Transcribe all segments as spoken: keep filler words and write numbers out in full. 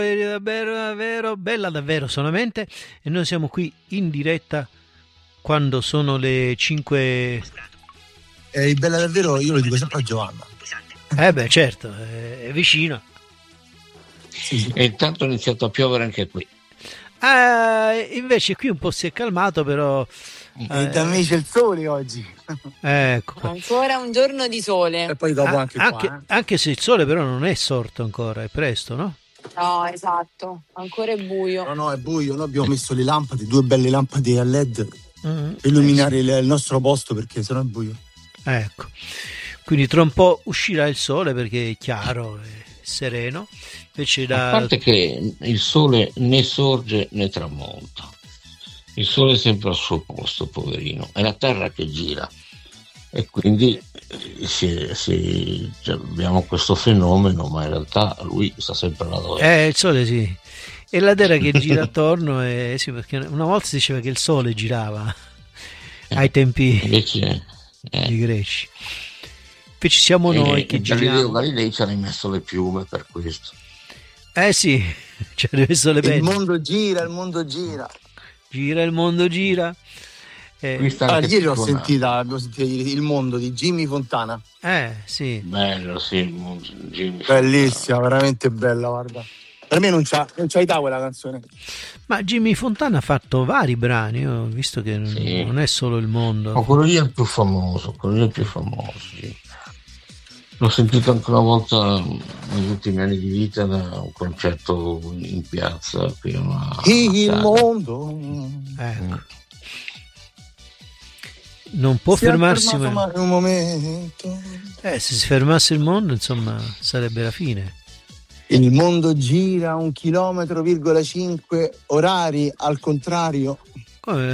davvero, davvero, bella davvero solamente, e noi siamo qui in diretta quando sono le cinque. Eh, bella davvero, io lo dico sempre a Giovanna. Eh beh, certo, è, è vicino. Sì, sì. E intanto è iniziato a piovere anche qui. Eh, invece qui un po' si è calmato, però eh, da me c'è il sole oggi. Ecco. Ancora un giorno di sole. E poi dopo ah, anche, anche, qua, eh. anche se il sole però non è sorto ancora, è presto, no? No, esatto, ancora è buio. No, no, è buio, noi abbiamo messo le lampade, due belle lampade a led mm-hmm. per illuminare il, il nostro posto, perché sennò è buio. Ecco, quindi tra un po' uscirà il sole perché è chiaro e sereno. Invece da... A parte che il sole né sorge né tramonta, il sole è sempre al suo posto, poverino, è la terra che gira, e quindi si, si, cioè, abbiamo questo fenomeno, ma in realtà lui sta sempre là dove è. Eh, il sole sì, è la terra che gira attorno, e sì, perché una volta si diceva che il sole girava eh, ai tempi invece, eh. dei greci. Invece siamo noi e, che e giriamo. Galileo Galilei ci ha rimesso le piume per questo. Eh sì, ci ha rimesso le penne. Il mondo gira, il mondo gira. Gira, il mondo gira. Eh, ah, ieri l'ho sentita, abbiamo sentito ieri Il mondo di Jimmy Fontana. Eh sì. Bello, sì, il mondo di Jimmy bellissima, Fontana. Veramente bella, guarda. Per me non c'ha, non c'ha età quella canzone. Ma Jimmy Fontana ha fatto vari brani, ho visto che sì. non è solo Il mondo. Ma quello lì è il più famoso, quello lì è il più famoso, sì. L'ho sentito anche una volta negli ultimi anni di vita da un concerto in piazza qui a una il mondo. Ecco. Mm. Non può si fermarsi mai un momento. Eh, se si fermasse il mondo, insomma, sarebbe la fine. Il mondo gira un chilometro virgola cinque orari al contrario. Come?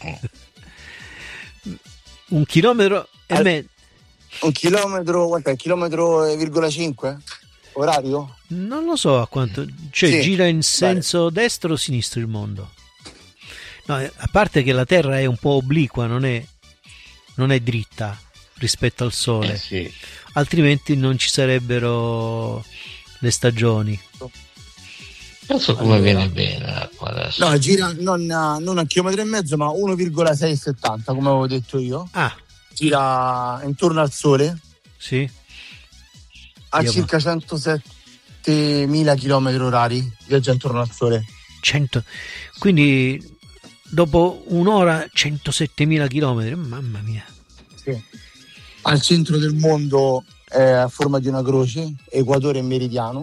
Un chilometro e al... mezzo. Un chilometro, guarda, chilometro virgola cinque orario? Non lo so a quanto, cioè sì, gira in senso vale. destro o sinistro il mondo. No, a parte che la Terra è un po' obliqua, non è, non è dritta rispetto al Sole, eh sì. altrimenti non ci sarebbero le stagioni. Penso come allora, viene bene l'acqua adesso. No, gira non a, non a chilometro e mezzo, ma uno virgola sei settanta, come avevo detto io. Ah. Gira intorno al Sole, sì, a Io circa centosettemila chilometri orari, viaggia intorno al Sole. cento Quindi dopo un'ora centosettemila chilometri, mamma mia. Sì. Al centro del mondo è a forma di una croce, equatore e meridiano.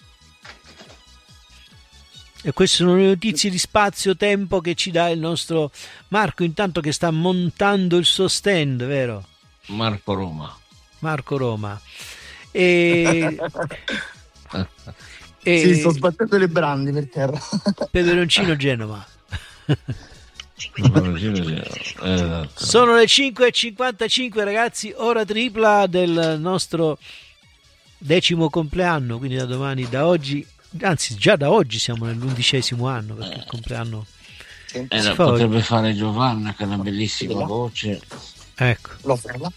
E queste sono le notizie di spazio-tempo che ci dà il nostro Marco, intanto che sta montando il suo stand, vero? Marco Roma. Marco Roma. E... e... Sì, sto sbattendo le brande per terra. Peperoncino Genova. Sono le cinque e cinquantacinque, ragazzi, ora tripla del nostro decimo compleanno, quindi da domani, da oggi, anzi già da oggi siamo nell'undicesimo anno, perché il compleanno eh, si fa potrebbe oggi. Fare Giovanna, che ha una bellissima voce. Ecco. Lo farà?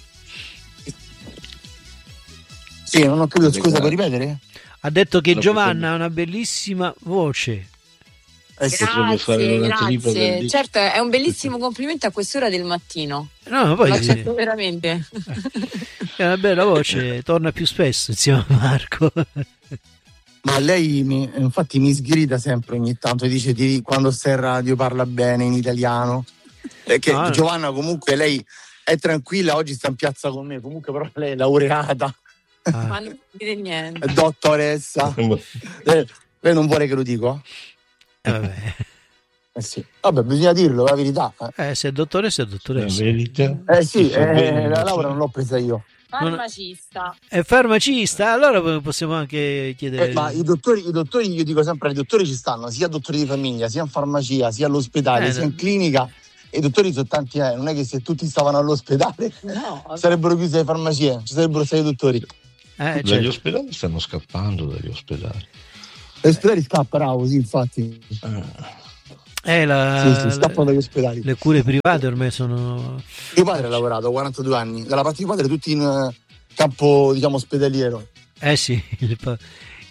Sì, non ho capito, scusa, puoi ripetere? Ha detto che Lo Giovanna ha una bellissima voce. Eh sì. Grazie, grazie. Certo, è un bellissimo complimento a quest'ora del mattino. No, ma poi lo accetto veramente. È una bella voce, torna più spesso insieme a Marco. Ma lei mi, infatti mi sgrida sempre ogni tanto, dice di, quando stai in radio parla bene in italiano. Perché no, Giovanna comunque lei è tranquilla, oggi sta in piazza con me, comunque però lei è laureata. Ah. Ma non dire niente. È dottoressa. lei, lei non vuole che lo dico? Eh, vabbè. Eh sì. Vabbè, bisogna dirlo, la verità. Eh, se è dottoressa è dottoressa. La verità. Eh sì, eh, la laurea non l'ho presa io. Farmacista. È farmacista, allora possiamo anche chiedere. Eh, ma i dottori, i dottori, io dico sempre, i dottori ci stanno, sia dottori di famiglia, sia in farmacia, sia all'ospedale, eh, sia in clinica. E i dottori sono tanti, eh, non è che se tutti stavano all'ospedale no, sarebbero chiuse le farmacie, ci sarebbero sei dottori. Eh, dagli certo. ospedali stanno scappando dagli ospedali. Gli ospedali scappano, così infatti. Eh, la, sì, sì, scappano dagli ospedali. Le cure private ormai sono. Mio padre ha lavorato quarantadue anni, dalla parte di padre tutti in campo, diciamo, ospedaliero. Eh sì, il, pa-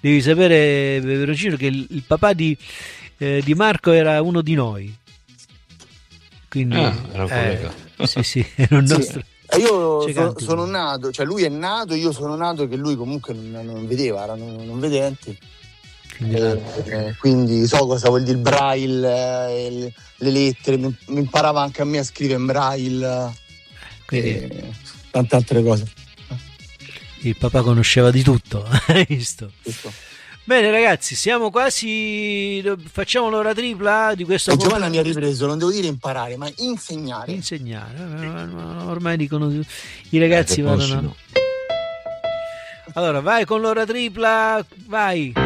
devi sapere, Peperoncino, che il, il papà di, eh, di Marco era uno di noi. Quindi, ah, era un collega. Eh, sì, sì, era un nostro. Sì. Io sono, sono nato, cioè lui è nato, io sono nato che lui comunque non, non vedeva, era non, non vedente. Quindi, eh, eh, quindi so cosa vuol dire il braille, eh, le, le lettere, mi, mi imparava anche a me a scrivere in braille quindi, e tante altre cose. Il papà conosceva di tutto, hai visto? Tutto. Bene ragazzi, siamo quasi, facciamo l'ora tripla di questo. E Giovanna mi ha ripreso, non devo dire imparare, ma insegnare. Insegnare, ormai dicono i ragazzi vanno. Allora vai con l'ora tripla, vai.